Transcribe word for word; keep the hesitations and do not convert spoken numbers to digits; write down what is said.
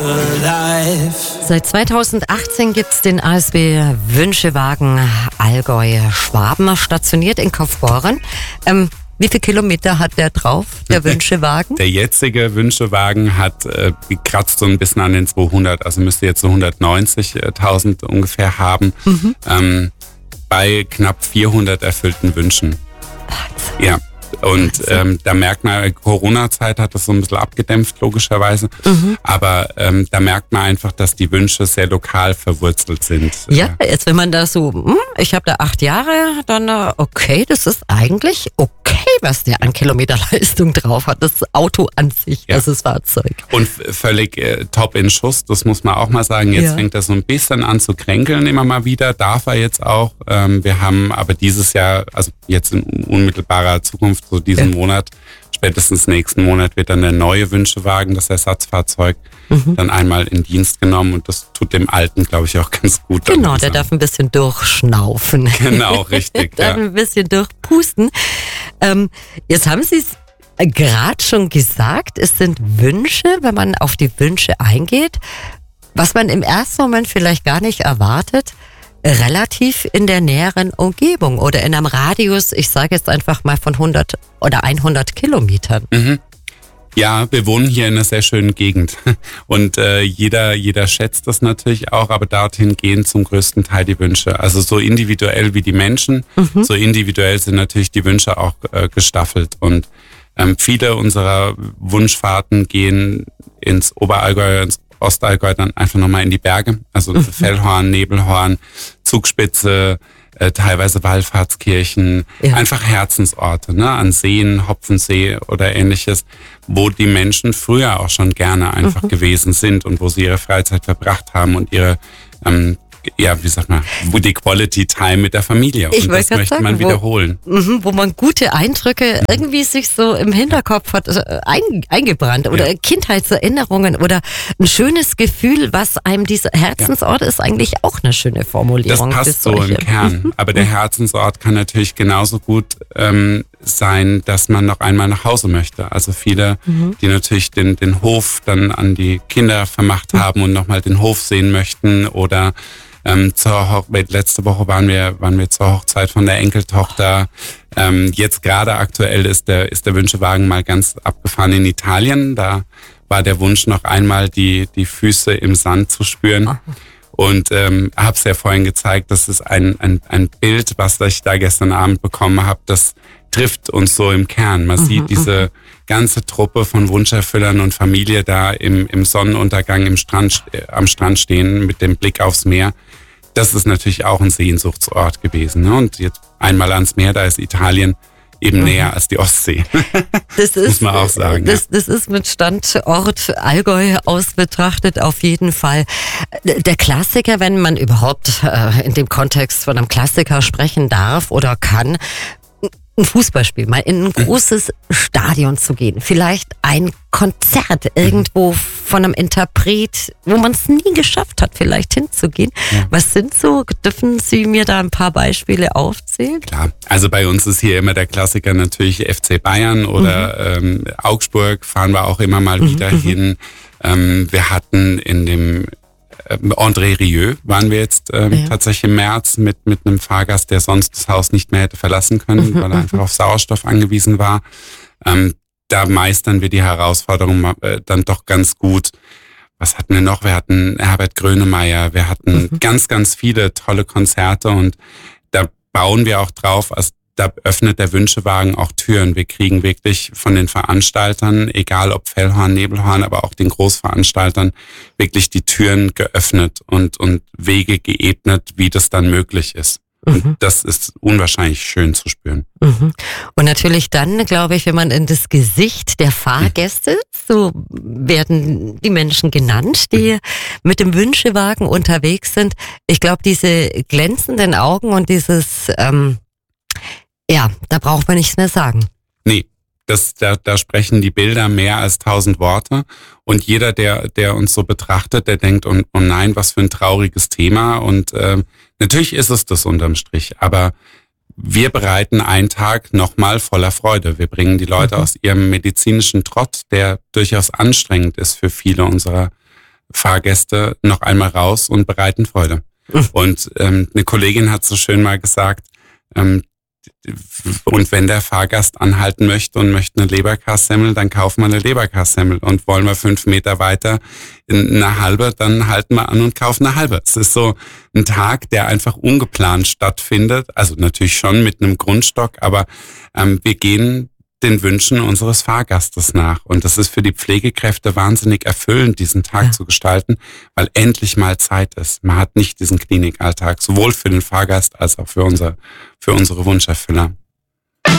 Seit zweitausendachtzehn gibt es den A S B Wünschewagen Allgäu-Schwaben, stationiert in Kaufbeuren. Ähm, wie viele Kilometer hat der drauf, der Wünschewagen? Der jetzige Wünschewagen hat äh, kratzt so ein bisschen an den zweihundert, also müsste jetzt so hundertneunzigtausend ungefähr haben, mhm. ähm, bei knapp vierhundert erfüllten Wünschen. Wahnsinn. Ja. Und ähm, da merkt man, Corona-Zeit hat das so ein bisschen abgedämpft, logischerweise. Mhm. Aber ähm, da merkt man einfach, dass die Wünsche sehr lokal verwurzelt sind. Ja, jetzt wenn man da so, hm, ich habe da acht Jahre, dann okay, das ist eigentlich okay, was der an Kilometerleistung drauf hat. Das Auto an sich, ja. Das ist Fahrzeug. Und völlig äh, top in Schuss, das muss man auch mal sagen. Jetzt ja. fängt er so ein bisschen an zu kränkeln immer mal wieder, darf er jetzt auch. Ähm, wir haben aber dieses Jahr, also jetzt in unmittelbarer Zukunft, so diesen ja. Monat, spätestens nächsten Monat wird dann der neue Wünschewagen, das Ersatzfahrzeug, mhm. dann einmal in Dienst genommen und das tut dem Alten, glaube ich, auch ganz gut. Genau, der darf ein bisschen durchschnaufen. Genau, richtig. darf ja. ein bisschen durchpusten. Ähm, jetzt haben Sie es gerade schon gesagt, es sind Wünsche, wenn man auf die Wünsche eingeht, was man im ersten Moment vielleicht gar nicht erwartet, relativ in der näheren Umgebung oder in einem Radius, ich sage jetzt einfach mal von hundert oder hundert Kilometern. Mhm. Ja, wir wohnen hier in einer sehr schönen Gegend und äh, jeder jeder schätzt das natürlich auch, aber dorthin gehen zum größten Teil die Wünsche. Also so individuell wie die Menschen, mhm. so individuell sind natürlich die Wünsche auch äh, gestaffelt und ähm, viele unserer Wunschfahrten gehen ins Oberallgäu, ins Ostallgäu, dann einfach nochmal in die Berge, also mhm. Fellhorn, Nebelhorn, Zugspitze, äh, teilweise Wallfahrtskirchen, ja. einfach Herzensorte, ne, an Seen, Hopfensee oder ähnliches, wo die Menschen früher auch schon gerne einfach mhm. gewesen sind und wo sie ihre Freizeit verbracht haben und ihre, ähm, ja, wie sagt man, die Quality Time mit der Familie. Ich und das möchte sagen, man wiederholen. Wo, mh, wo man gute Eindrücke irgendwie sich so im Hinterkopf hat äh, ein, eingebrannt oder ja. Kindheitserinnerungen oder ein schönes Gefühl, was einem dieser Herzensort ja. ist, eigentlich auch eine schöne Formulierung. Das passt so im Kern. Aber der Herzensort kann natürlich genauso gut ähm, sein, dass man noch einmal nach Hause möchte. Also viele, mhm. die natürlich den, den Hof dann an die Kinder vermacht haben und nochmal den Hof sehen möchten oder Ähm, zur Hoch- letzte Woche waren wir waren wir zur Hochzeit von der Enkeltochter. Ähm, jetzt gerade aktuell ist der ist der Wünschewagen mal ganz abgefahren in Italien. Da war der Wunsch noch einmal die die Füße im Sand zu spüren. Und ähm, habe es ja vorhin gezeigt, das ist ein ein ein Bild, was ich da gestern Abend bekommen habe. Das trifft uns so im Kern. Man mhm, sieht diese ganze Truppe von Wunscherfüllern und Familie da im im Sonnenuntergang im Strand äh, am Strand stehen mit dem Blick aufs Meer. Das ist natürlich auch ein Sehnsuchtsort gewesen. Ne? Und jetzt einmal ans Meer, da ist Italien eben mhm. näher als die Ostsee. Das ist, muss man auch sagen. Das, ja. das ist mit Standort Allgäu aus betrachtet auf jeden Fall der Klassiker, wenn man überhaupt äh, in dem Kontext von einem Klassiker sprechen darf oder kann. Ein Fußballspiel, mal in ein großes Stadion zu gehen. Vielleicht ein Konzert irgendwo von einem Interpret, wo man es nie geschafft hat, vielleicht hinzugehen. Ja. Was sind so, dürfen Sie mir da ein paar Beispiele aufzählen? Klar, also bei uns ist hier immer der Klassiker natürlich F C Bayern oder mhm. ähm, Augsburg, fahren wir auch immer mal mhm. wieder hin. Ähm, wir hatten in dem André Rieu waren wir jetzt ähm, ja. tatsächlich im März mit mit einem Fahrgast, der sonst das Haus nicht mehr hätte verlassen können, mhm, weil er einfach auf Sauerstoff angewiesen war. Ähm, da meistern wir die Herausforderung äh, dann doch ganz gut. Was hatten wir noch? Wir hatten Herbert Grönemeyer, wir hatten mhm. ganz, ganz viele tolle Konzerte und da bauen wir auch drauf, also da öffnet der Wünschewagen auch Türen. Wir kriegen wirklich von den Veranstaltern, egal ob Fellhorn, Nebelhorn, aber auch den Großveranstaltern, wirklich die Türen geöffnet und, und Wege geebnet, wie das dann möglich ist. Mhm. Und das ist unwahrscheinlich schön zu spüren. Mhm. Und natürlich dann, glaube ich, wenn man in das Gesicht der Fahrgäste, so werden die Menschen genannt, die mit dem Wünschewagen unterwegs sind. Ich glaube, diese glänzenden Augen und dieses... Ähm, Ja, da braucht man nichts mehr sagen. Nee, das, da, da sprechen die Bilder mehr als tausend Worte. Und jeder, der, der uns so betrachtet, der denkt, oh, oh nein, was für ein trauriges Thema. Und äh, natürlich ist es das unterm Strich. Aber wir bereiten einen Tag nochmal voller Freude. Wir bringen die Leute mhm. aus ihrem medizinischen Trott, der durchaus anstrengend ist für viele unserer Fahrgäste noch einmal raus und bereiten Freude. Und ähm, eine Kollegin hat so schön mal gesagt, ähm, und wenn der Fahrgast anhalten möchte und möchte eine Leberkassemmel, dann kaufen wir eine Leberkassemmel. Und wollen wir fünf Meter weiter eine halbe, dann halten wir an und kaufen eine halbe. Es ist so ein Tag, der einfach ungeplant stattfindet. Also natürlich schon mit einem Grundstock, aber ähm, wir gehen den Wünschen unseres Fahrgastes nach. Und das ist für die Pflegekräfte wahnsinnig erfüllend, diesen Tag ja. zu gestalten, weil endlich mal Zeit ist. Man hat nicht diesen Klinikalltag, sowohl für den Fahrgast als auch für unser, für unsere Wunscherfüller.